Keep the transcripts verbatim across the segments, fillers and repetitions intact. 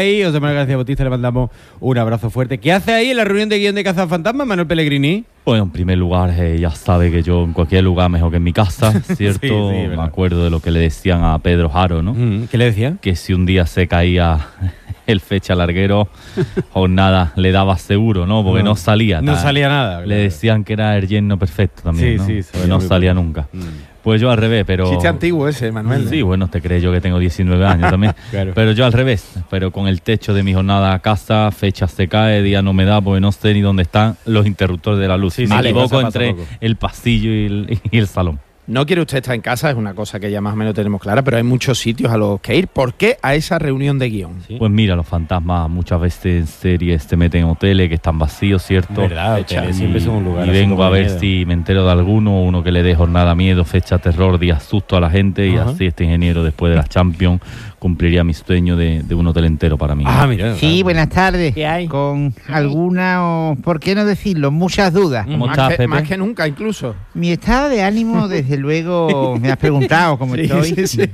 ahí, José Manuel García Bautista, le mandamos un abrazo fuerte. ¿Qué hace ahí en la reunión de guión de Cazafantasmas, Manuel Pellegrini? Bueno, en primer lugar, eh, ya sabe que yo en cualquier lugar mejor que en mi casa, ¿cierto? Sí, sí, me acuerdo de lo que le decían a Pedro Jaro, ¿no? Mm, ¿Qué le decían? Que si un día se caía el fecha larguero, jornada le daba seguro, ¿no? Porque no, no salía. No nada. salía nada. Le claro. decían que era el yerno perfecto también, Sí, ¿no? sí, Porque no salía nunca. Mm. Pues yo al revés, pero... Chiste antiguo ese, Manuel. Sí, bueno, te crees yo que tengo diecinueve años también. Claro. Pero yo al revés, pero con el techo de mi jornada a casa, fecha se cae, día no me da, porque no sé ni dónde están los interruptores de la luz. Sí, me sí, equivoco pasa, pasa entre poco. el pasillo y el, y el salón. No quiere usted estar en casa, es una cosa que ya más o menos tenemos clara, pero hay muchos sitios a los que ir. ¿Por qué a esa reunión de guión? Sí. Pues mira, los fantasmas muchas veces en series te meten en hoteles que están vacíos, ¿cierto? Verdad, Fecha. hoteles siempre son un lugar Y así vengo como a de ver miedo. si me entero de alguno, uno que le dé jornada miedo, fecha terror, día susto a la gente, y Ajá. así este ingeniero después de la Champions cumpliría mi sueño de, de un hotel entero para mí. Ah, mira. Sí, claro. buenas tardes. ¿Qué hay? Con alguna o, ¿por qué no decirlo? Muchas dudas. ¿Cómo Más estás, que, Pepe? más que nunca, incluso. Mi estado de ánimo, desde luego, me has preguntado cómo Sí, estoy. sí, sí.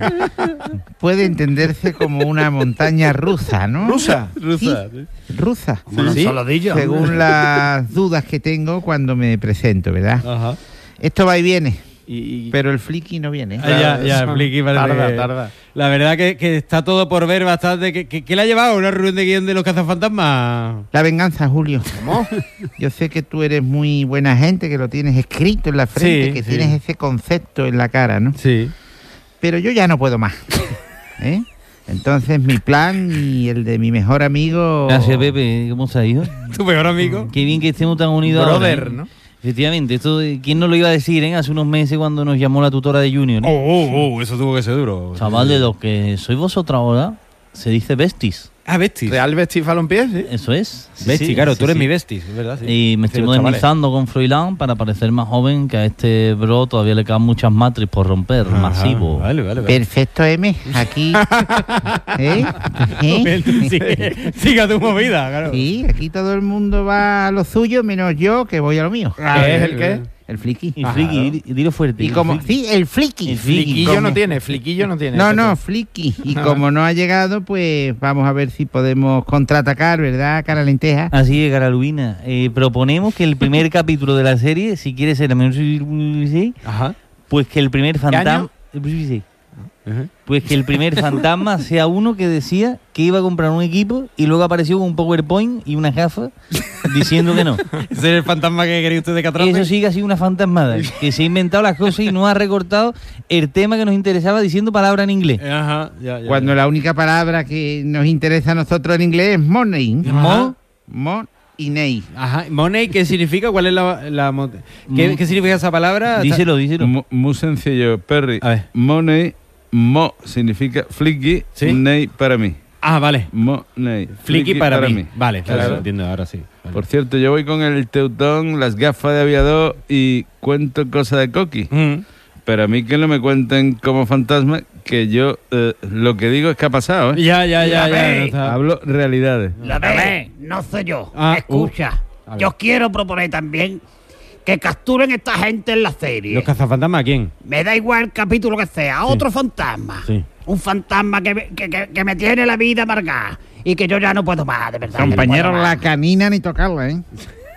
Puede entenderse como una montaña rusa, ¿no? ¿Rusa? Rusa. Sí, rusa. Sí. Según las dudas que tengo cuando me presento, ¿verdad? Ajá. Esto va y viene, Y, y- pero el friki no viene. Ah, ya, ya, Eso. Flicky parece Tarda, que- tarda. La verdad que, que está todo por ver bastante. ¿Qué, qué, qué le ha llevado a una reunión de guión de los cazafantasmas? La venganza, Julio. ¿Cómo? Yo sé que tú eres muy buena gente, que lo tienes escrito en la frente, Sí, que sí. tienes ese concepto en la cara, ¿no? Sí. Pero yo ya no puedo más. ¿eh? Entonces mi plan y el de mi mejor amigo... Gracias, Pepe. ¿Cómo se ha ido? ¿Tu mejor amigo? Qué bien que estemos tan unidos ahora, Brother, ¿eh? ¿no? Efectivamente, esto, ¿quién nos lo iba a decir, eh? Hace unos meses cuando nos llamó la tutora de Junior, Oh, ¿eh? oh, oh, eso tuvo que ser duro. Chaval, de los que sois vosotros ahora, se dice besties. Ah, Besties. ¿Real Bestie Balompié? Sí. Eso es. Sí, Besties, sí, claro, sí, tú eres sí. mi besties, es verdad. Sí. Y me Dicen estoy los chavales. modernizando con Froilán para parecer más joven, que a este bro todavía le quedan muchas matriz por romper, Ajá, masivo. Vale, vale, vale. Perfecto, M. Aquí... ¿eh? ¿eh? Sigue, sigue tu movida, claro. Sí, aquí todo el mundo va a lo suyo, menos yo, que voy a lo mío. Ah, ¿Qué es bien, el qué? bien. El friki. Y Ajá, friki, ¿no? di- dilo fuerte. Y el como... friki. Sí, el friki. El friki. Fliquillo como- no tiene, fliquillo no tiene. No, no, Pepe. friki. Y Ah. como no ha llegado, pues vamos a ver si podemos contraatacar, ¿verdad, cara lenteja? Así es, Carolina. Eh, proponemos que el primer capítulo de la serie, si quiere ser la Ajá. pues que el primer año? fantasma... Pues que el primer fantasma sea uno que decía que iba a comprar un equipo y luego apareció con un PowerPoint y una gafa diciendo que no. ¿Ese es el fantasma que quería usted de Catrate? Eso sí que ha sido una fantasmada, que se ha inventado las cosas y no ha recortado el tema que nos interesaba diciendo palabras en inglés. Ajá, ya, ya. Cuando ya. la única palabra que nos interesa a nosotros en inglés es money. Mo- Mon y ney. Ajá. Money, ¿qué significa? ¿Cuál es la... la mo- ¿Qué, Mo- ¿Qué significa esa palabra? Díselo, díselo. Mu- Muy sencillo, Perry. A ver. Money, mo significa flicky, Sí. ney para mí. Ah, vale. Money. Flicky para, mí. Vale, claro, Claro. lo entiendo ahora sí. Vale. Por cierto, yo voy con el teutón, las gafas de aviador y cuento cosas de coqui. Mm. Pero a mí que no me cuenten como fantasma, que yo eh, lo que digo es que ha pasado, ¿eh? Ya, ya, ya, La ya. ve. no está- Hablo realidades. La ve, no soy yo. Ah, Escucha, uh. A ver. yo quiero proponer también que capturen esta gente en la serie. ¿Los cazafantasmas a quién? Me da igual el capítulo que sea, otro fantasma. Sí. Un fantasma que, me- que, que- que me tiene la vida amargada y que yo ya no puedo más, de verdad. que no Compañero, puedo la más. canina ni tocarla, ¿eh?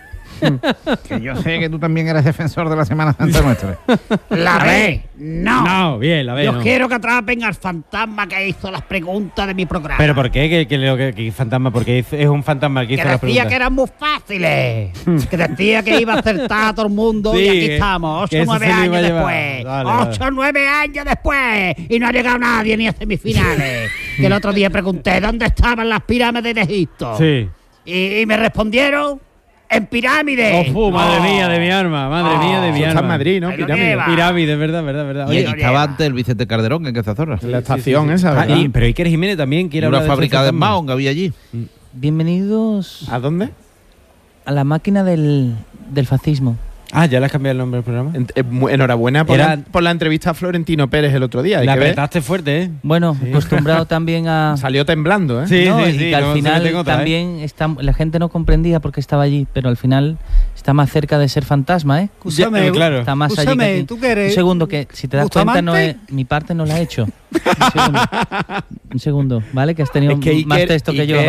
Que yo sé que tú también eres defensor de la Semana Santa nuestra. La ve, no. No, bien, la ve. yo no. quiero que atrapen al fantasma que hizo las preguntas de mi programa. ¿Pero por qué? ¿Qué, qué, lo que, que fantasma? Porque hizo- es un fantasma el que que hizo las decía preguntas. que eran muy fáciles, que decía que iba a acertar a todo el mundo Sí, y aquí que- estamos, que ocho o eso nueve se lo iba años a llevar. después, Vale, vale. ocho o nueve años después y no ha llegado nadie ni a semifinales. Que el otro día pregunté dónde estaban las pirámides de Egipto Sí. y, y me respondieron en pirámides. Oh, fu, madre mía de mi arma, madre Oh, mía de mi Eso arma. está en Madrid, ¿no? Ahí lo Pirámide. lleva. Pirámide, verdad, verdad, verdad. Y Oye, aquí estaba antes el Vicente Calderón en Cazazorra. La estación esa, ah, ¿verdad? y- pero Iker Jiménez también quiere Y una hablar de fábrica de fantasmas. Mahon que había allí. Bienvenidos ¿A dónde? a la máquina del, del fascismo. Ah, ¿ya le has cambiado el nombre del programa? En- eh, mu- enhorabuena por, Era- la, por la entrevista a Florentino Pérez el otro día. Hay La que ver. apretaste fuerte, ¿eh? Bueno, acostumbrado también a... Salió temblando, ¿eh? Sí, No, sí, y sí, que al no se final meten otra, ¿eh? también está, la gente no comprendía por qué estaba allí, pero al final está más cerca de ser fantasma, ¿eh? Escúchame, Ya, claro. Está más allí escúchame, que aquí. ¿tú qué eres? Un segundo, que si te das cuenta, no ¿Bustamante? he- mi parte no la he hecho. Un segundo, un segundo, ¿vale? Que has tenido Es que más Iker- texto que yo. Iker